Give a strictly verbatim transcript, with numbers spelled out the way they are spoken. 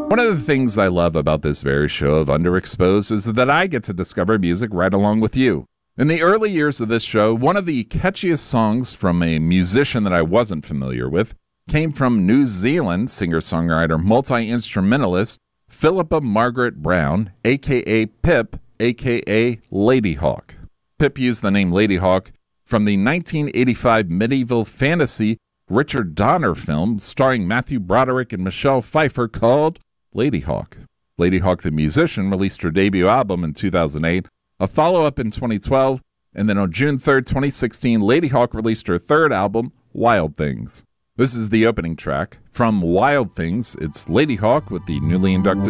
One of the things I love about this very show of Underexposed is that I get to discover music right along with you. In the early years of this show, one of the catchiest songs from a musician that I wasn't familiar with came from New Zealand singer-songwriter, multi-instrumentalist Philippa Margaret Brown, aka Pip, aka Ladyhawke. Pip used the name Ladyhawke from the nineteen eighty-five medieval fantasy Richard Donner film starring Matthew Broderick and Michelle Pfeiffer called Ladyhawke. Ladyhawke the musician released her debut album in two thousand eight, a follow-up in twenty twelve, and then on June third, twenty sixteen, Ladyhawke released her third album, Wild Things. This is the opening track. From Wild Things, it's Ladyhawke with the newly inducted